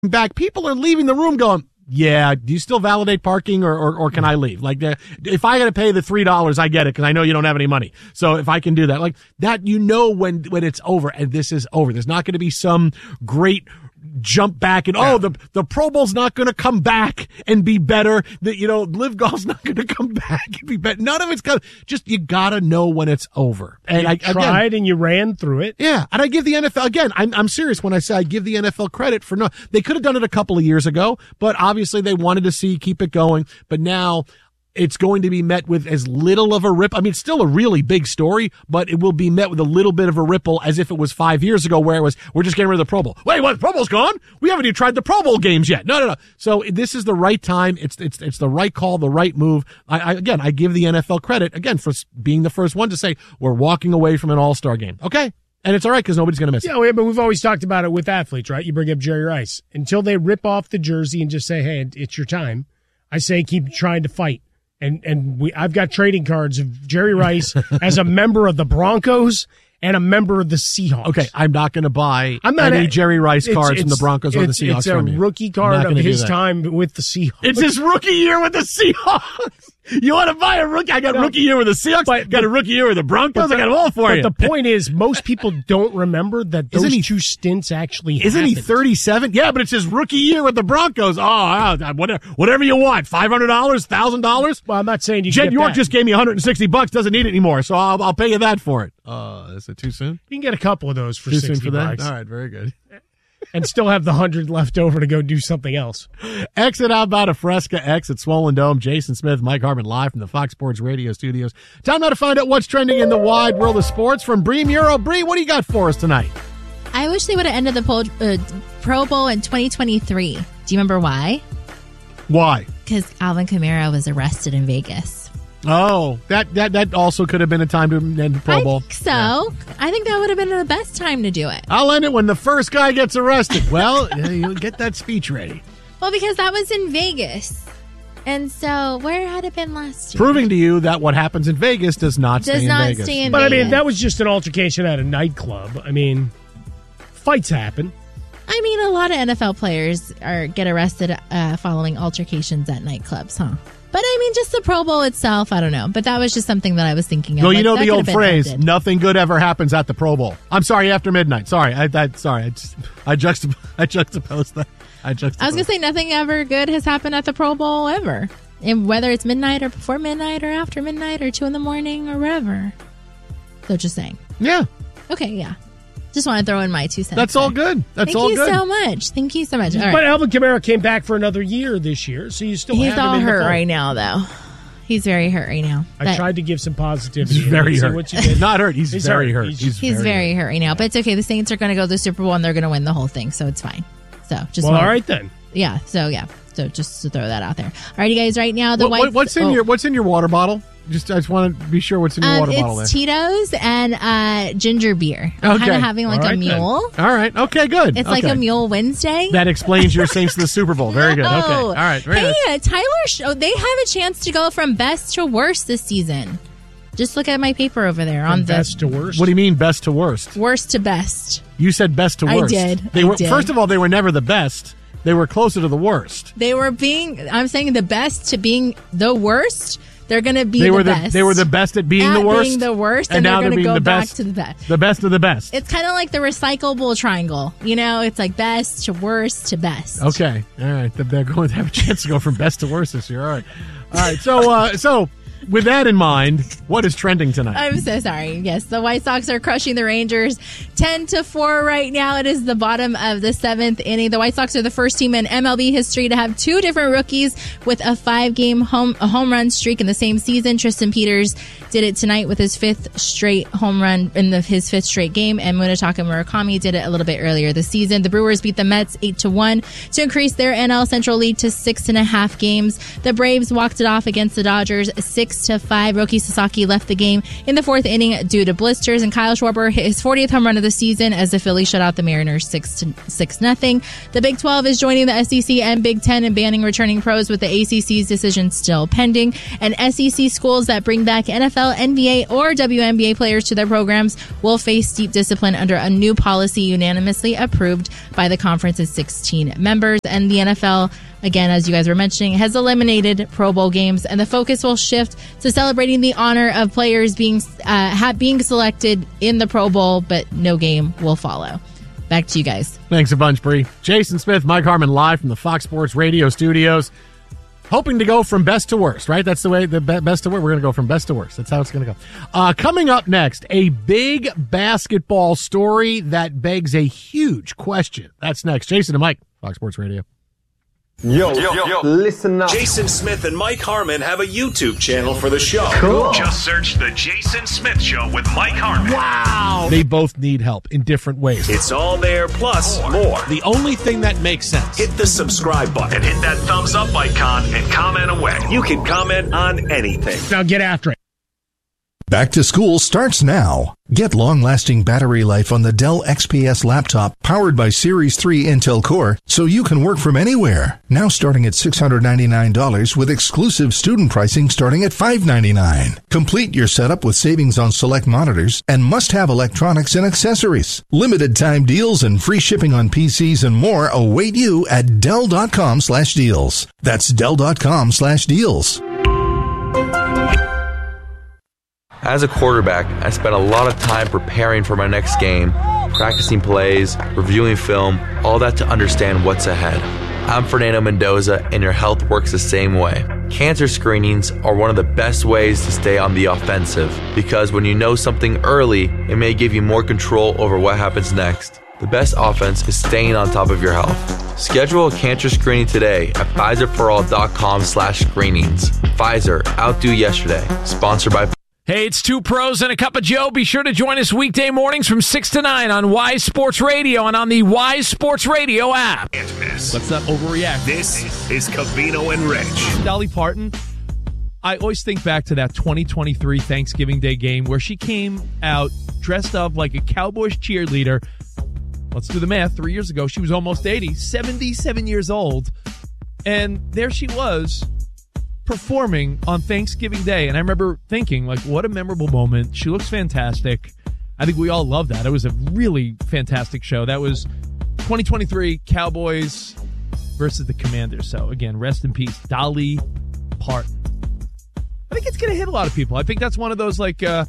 back, people are leaving the room going, yeah, do you still validate parking or can I leave? Like, if I got to pay the $3, I get it because I know you don't have any money. So if I can do that, like that, when it's over, and this is over. There's not going to be some great jump back and the Pro Bowl's not going to come back and be better. Live Golf's not going to come back and be better. None of it's going to. Just you got to know when it's over. And I tried and you ran through it. Yeah, and I give the NFL again. I'm serious when I say I give the NFL credit for they could have done it a couple of years ago, but obviously they wanted to keep it going. But now it's going to be met with as little of a ripple. I mean, it's still a really big story, but it will be met with a little bit of a ripple as if it was 5 years ago where it was, we're just getting rid of the Pro Bowl. Wait, what? The Pro Bowl's gone? We haven't even tried the Pro Bowl games yet. No. So this is the right time. It's the right call, the right move. I give the NFL credit, again, for being the first one to say, we're walking away from an all-star game. Okay? And it's all right because nobody's going to miss it. Yeah, but we've always talked about it with athletes, right? You bring up Jerry Rice. Until they rip off the jersey and just say, hey, it's your time, I say keep trying to fight. And I've got trading cards of Jerry Rice as a member of the Broncos and a member of the Seahawks. Okay, I'm not going to buy any Jerry Rice cards from the Broncos or the Seahawks from you. It's a rookie card of his time with the Seahawks. It's his rookie year with the Seahawks. You want to buy a rookie? I got rookie year with the Seahawks. Got a rookie year with the Broncos. I got them all for you. But the point is, most people don't remember that those two stints actually happened. Isn't he 37? Yeah, but it's his rookie year with the Broncos. Oh, whatever you want. $500, $1,000. Well, I'm not saying you. Jed York just gave me $160. Doesn't need it anymore, so I'll pay you that for it. Is it too soon? You can get a couple of those for $60. Too soon for that? All right, very good. And still have the 100 left over to go do something else. Exit Outbound of Fresca X at Swollen Dome. Jason Smith, Mike Harmon live from the Fox Sports Radio studios. Time now to find out what's trending in the wide world of sports from Bree Muro. Bree, what do you got for us tonight? I wish they would have ended the Pro Bowl in 2023. Do you remember why? Why? Because Alvin Kamara was arrested in Vegas. Oh, that also could have been a time to end the Pro Bowl. I think so. Yeah. I think that would have been the best time to do it. I'll end it when the first guy gets arrested. Well, you'll get that speech ready. Well, because that was in Vegas. And so, where had it been last year? Proving to you that what happens in Vegas does not stay in Vegas. But, I mean, that was just an altercation at a nightclub. I mean, fights happen. I mean, a lot of NFL players get arrested following altercations at nightclubs, huh? But, I mean, just the Pro Bowl itself, I don't know. But that was just something that I was thinking of. Well, you know the old phrase, nothing good ever happens at the Pro Bowl. I'm sorry, after midnight. Sorry. I juxtaposed that. I was going to say nothing ever good has happened at the Pro Bowl ever. And whether it's midnight or before midnight or after midnight or 2 a.m. or wherever. So just saying. Yeah. Okay, yeah. Just want to throw in my 2 cents. That's all good. That's all good. Thank you so much. All right. But Alvin Kamara came back for another year this year, so you still have him in the fold. He's all hurt right now, though. He's very hurt right now. I tried to give some positivity. He's very hurt. Not hurt. He's very hurt. He's very hurt right now. But it's okay. The Saints are going to go to the Super Bowl, and they're going to win the whole thing, so it's fine. So just all right then. Yeah. So just to throw that out there. All right, you guys. Right now, what's in your water bottle? I just want to be sure what's in your water bottle there. It's Tito's and ginger beer. I'm kind of having like a mule. Then. All right. Okay, good. It's like a Mule Wednesday. That explains your Saints to the Super Bowl. Very good. Okay. All right. Hey, Tyler, they have a chance to go from best to worst this season. Just look at my paper over there. From best to worst? What do you mean best to worst? Worst to best. You said best to worst. I did. First of all, they were never the best. They were closer to the worst. I'm saying the best to being the worst. They're going to be the best. They were the best at being the worst. Being the worst, and now they're going to go back to the best. The best of the best. It's kind of like the recyclable triangle. You know, it's like best to worst to best. Okay. All right. They're going to have a chance to go from best to worst this year. All right. So with that in mind, what is trending tonight? I'm so sorry. Yes, the White Sox are crushing the Rangers 10-4 right now. It is the bottom of the 7th inning. The White Sox are the first team in MLB history to have 2 different rookies with a 5-game home run streak in the same season. Tristan Peters did it tonight with his 5th straight home run in his 5th straight game, and Munetaka Murakami did it a little bit earlier this season. The Brewers beat the Mets 8-1 to increase their NL Central lead to 6.5 games. The Braves walked it off against the Dodgers 6 6-5. Roki Sasaki left the game in the fourth inning due to blisters, and Kyle Schwarber hit his 40th home run of the season as the Phillies shut out the Mariners 6-0. The Big 12 is joining the SEC and Big 10 in banning returning pros, with the ACC's decision still pending. And SEC schools that bring back NFL, NBA, or WNBA players to their programs will face steep discipline under a new policy unanimously approved by the conference's 16 members. And the NFL, again, as you guys were mentioning, has eliminated Pro Bowl games, and the focus will shift to celebrating the honor of players being selected in the Pro Bowl, but no game will follow. Back to you guys. Thanks a bunch, Bree. Jason Smith, Mike Harmon, live from the Fox Sports Radio studios. Hoping to go from best to worst, right? That's the way, the best to worst. We're going to go from best to worst. That's how it's going to go. Coming up next, a big basketball story that begs a huge question. That's next. Jason and Mike, Fox Sports Radio. Yo, listen up. Jason Smith and Mike Harmon have a YouTube channel for the show. Cool. Just search The Jason Smith Show with Mike Harmon. Wow. They both need help in different ways. It's all there, plus more. The only thing that makes sense. Hit the subscribe button and hit that thumbs up icon and comment away. You can comment on anything. Now get after it. Back to school starts now. Get long-lasting battery life on the Dell XPS laptop powered by Series 3 Intel Core so you can work from anywhere. Now starting at $699 with exclusive student pricing starting at $599. Complete your setup with savings on select monitors and must-have electronics and accessories. Limited time deals and free shipping on PCs and more await you at Dell.com/deals. That's Dell.com/deals. As a quarterback, I spent a lot of time preparing for my next game, practicing plays, reviewing film, all that to understand what's ahead. I'm Fernando Mendoza, and your health works the same way. Cancer screenings are one of the best ways to stay on the offensive, because when you know something early, it may give you more control over what happens next. The best offense is staying on top of your health. Schedule a cancer screening today at PfizerForAll.com/screenings. Pfizer, outdo yesterday. Sponsored by Hey, it's Two Pros and a Cup of Joe. Be sure to join us weekday mornings from 6 to 9 on Wise Sports Radio and on the Wise Sports Radio app. Let's not overreact. This is Covino and Rich. Dolly Parton, I always think back to that 2023 Thanksgiving Day game where she came out dressed up like a Cowboys cheerleader. Let's do the math. 3 years ago, she was almost 80, 77 years old. And there she was, performing on Thanksgiving Day, and I remember thinking, like, what a memorable moment. She looks fantastic. I think we all love that. It was a really fantastic show. That was 2023 Cowboys versus the Commanders. So again, rest in peace, Dolly Parton. I think it's gonna hit a lot of people. I think that's one of those, like, Yeah.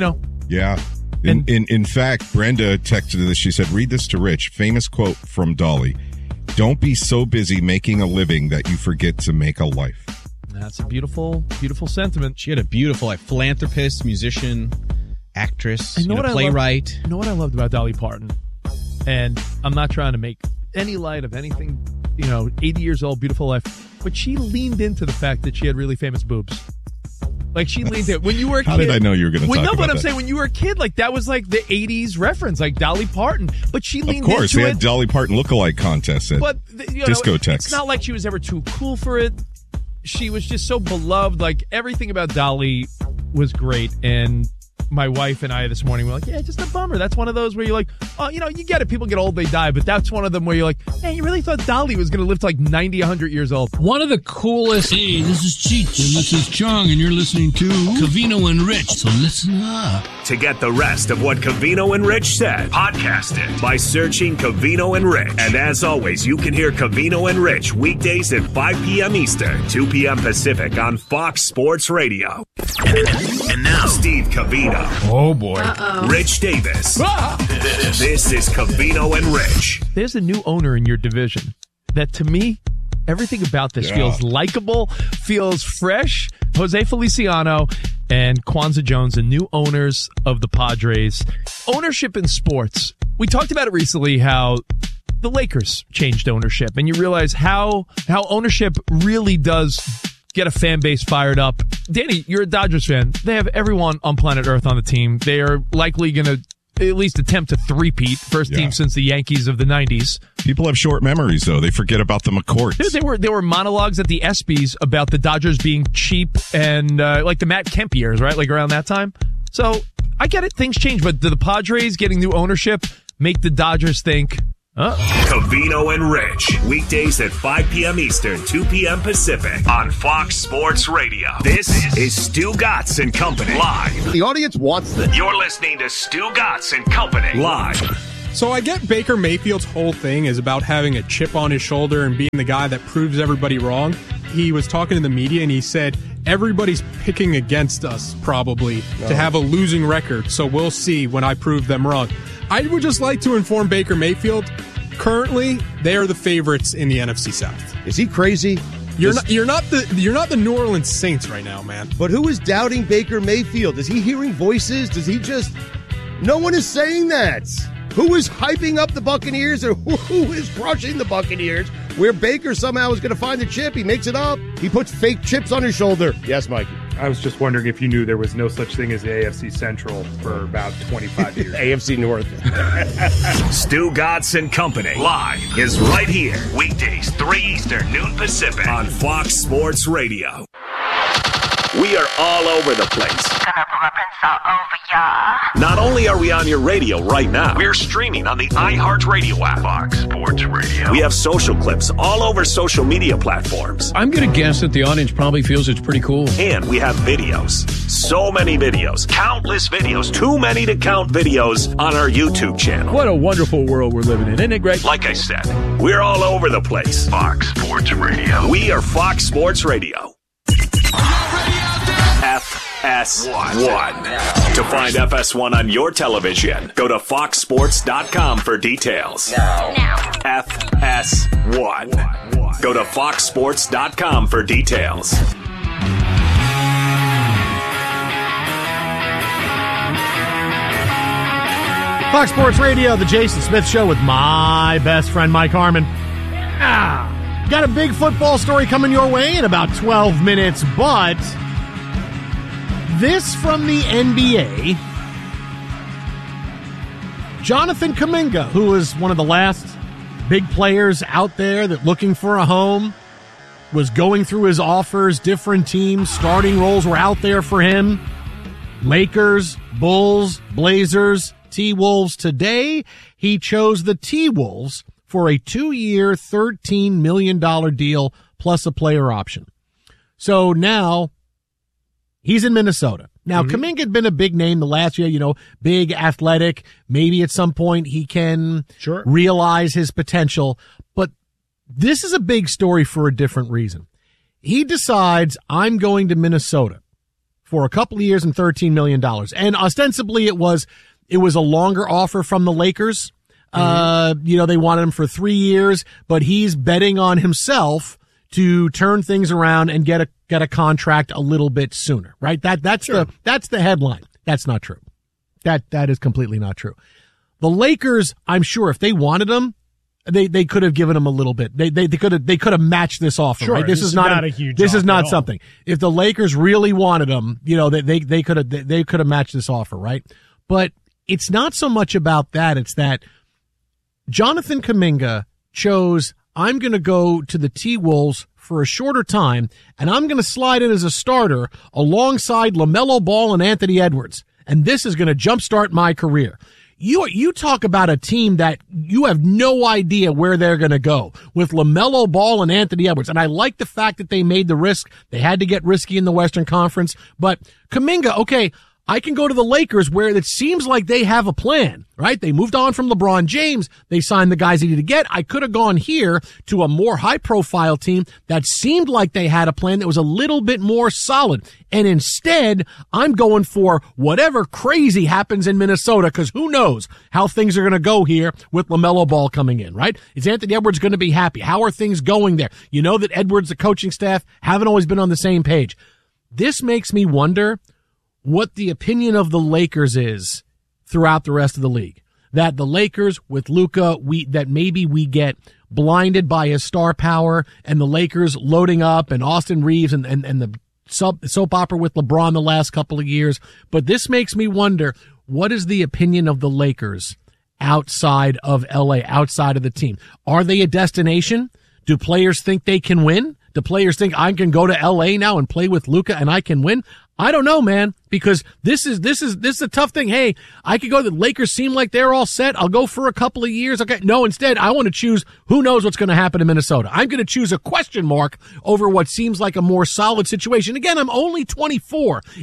In fact, Brenda texted this. She said, read this to Rich. Famous quote from Dolly. Don't be so busy making a living that you forget to make a life. That's a beautiful, beautiful sentiment. She had a beautiful, philanthropist, musician, actress, playwright. You know what I loved about Dolly Parton? And I'm not trying to make any light of anything, 80 years old, beautiful life. But she leaned into the fact that she had really famous boobs. Like, she leaned in. When you were a kid. How did I know you were going to talk about that? No, but I'm saying, when you were a kid, like, that was like the 80s reference, like Dolly Parton. But she leaned into it. Of course, they had Dolly Parton lookalike contests at discotheques. It's not like she was ever too cool for it. She was just so beloved. Like, everything about Dolly was great. And my wife and I this morning were like, yeah, just a bummer. That's one of those where you're like, oh, you get it. People get old, they die. But that's one of them where you're like, man, you really thought Dolly was going to live to like 90, 100 years old. One of the coolest. Hey, this is Cheech and this is Chung, and you're listening to Covino and Rich. So listen up. To get the rest of what Covino and Rich said, podcast it by searching Covino and Rich. And as always, you can hear Covino and Rich weekdays at 5 p.m. Eastern, 2 p.m. Pacific on Fox Sports Radio. And now, Steve Covino. Oh, boy. Rich Davis. This is Covino and Rich. There's a new owner in your division that, to me, everything about this feels likable, feels fresh. Jose Feliciano and Kwanzaa Jones, the new owners of the Padres. Ownership in sports. We talked about it recently, how the Lakers changed ownership, and you realize how ownership really does get a fan base fired up. Danny, you're a Dodgers fan. They have everyone on planet Earth on the team. They are likely going to at least attempt to three-peat. First team since the Yankees of the 90s. People have short memories, though. They forget about the McCourts. Dude, there were monologues at the ESPYs about the Dodgers being cheap and like the Matt Kemp years, right? Like around that time. So I get it. Things change. But do the Padres getting new ownership make the Dodgers think, Covino and Rich. Weekdays at 5 p.m. Eastern, 2 p.m. Pacific on Fox Sports Radio. This is Stu Gatz and Company live. The audience wants this. You're listening to Stu Gatz and Company live. So I get Baker Mayfield's whole thing is about having a chip on his shoulder and being the guy that proves everybody wrong. He was talking to the media and he said, everybody's picking against us probably to have a losing record. So we'll see when I prove them wrong. I would just like to inform Baker Mayfield, currently they are the favorites in the NFC South. Is he crazy? You're not the New Orleans Saints right now, man. But who is doubting Baker Mayfield? Is he hearing voices? Does he just... No one is saying that. Who is hyping up the Buccaneers or who is crushing the Buccaneers? Where Baker somehow is going to find the chip. He makes it up. He puts fake chips on his shoulder. Yes, Mikey. I was just wondering if you knew there was no such thing as the AFC Central for about 25 years. AFC North. Stu Gatz and Company live is right here. Weekdays, 3 Eastern, noon Pacific on Fox Sports Radio. We are all over the place. Not only are we on your radio right now, we're streaming on the iHeartRadio app. Fox Sports Radio. We have social clips all over social media platforms. I'm going to guess that the audience probably feels it's pretty cool. And we have videos. So many videos. Countless videos. Too many to count videos on our YouTube channel. What a wonderful world we're living in. Isn't it great? Like I said, we're all over the place. Fox Sports Radio. We are Fox Sports Radio. FS1. To find FS1 on your television, go to foxsports.com for details. Now. FS1. Go to foxsports.com for details. Fox Sports Radio, the Jason Smith Show with my best friend Mike Harmon. Got a big football story coming your way in about 12 minutes, but this from the NBA. Jonathan Kuminga, who is one of the last big players out there that looking for a home, was going through his offers, different teams, starting roles were out there for him. Lakers, Bulls, Blazers, T-Wolves. Today, he chose the T-Wolves for a 2-year, $13 million deal plus a player option. So now he's in Minnesota. Now, Kuminga had been a big name the last year, big, athletic. Maybe at some point he can realize his potential. But this is a big story for a different reason. He decides, I'm going to Minnesota for a couple of years and $13 million. And ostensibly it was a longer offer from the Lakers. They wanted him for 3 years, but he's betting on himself to turn things around and get a contract a little bit sooner, right? That's the headline. That's not true. That is completely not true. The Lakers, I'm sure if they wanted him, they could have given him a little bit. They could have matched this offer, right? This is not a huge this is not something. If the Lakers really wanted him, they could have matched this offer, right? But it's not so much about that. It's that Jonathan Kuminga chose, I'm going to go to the T-Wolves for a shorter time, and I'm going to slide in as a starter alongside LaMelo Ball and Anthony Edwards. And this is going to jumpstart my career. You talk about a team that you have no idea where they're going to go with LaMelo Ball and Anthony Edwards. And I like the fact that they made the risk. They had to get risky in the Western Conference. But Kuminga, okay, I can go to the Lakers where it seems like they have a plan, right? They moved on from LeBron James. They signed the guys they needed to get. I could have gone here to a more high-profile team that seemed like they had a plan that was a little bit more solid. And instead, I'm going for whatever crazy happens in Minnesota, because who knows how things are going to go here with LaMelo Ball coming in, right? Is Anthony Edwards going to be happy? How are things going there? You know that Edwards, the coaching staff, haven't always been on the same page. This makes me wonder what the opinion of the Lakers is throughout the rest of the league. That the Lakers with Luka, that maybe we get blinded by his star power, and the Lakers loading up, and Austin Reeves and the soap opera with LeBron the last couple of years. But this makes me wonder what is the opinion of the Lakers outside of LA, outside of the team? Are they a destination? Do players think they can win? Do players think I can go to LA now and play with Luka and I can win? I don't know, man, because this is a tough thing. Hey, I could go, the Lakers seem like they're all set. I'll go for a couple of years. Okay. No, instead, I want to choose who knows what's going to happen in Minnesota. I'm going to choose a question mark over what seems like a more solid situation. Again, I'm only 24.